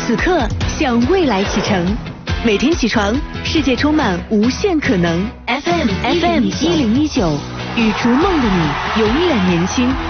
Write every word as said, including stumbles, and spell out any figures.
此刻向未来启程。每天起床，世界充满无限可能。F M F M 一零一九，与逐梦的你永远年轻。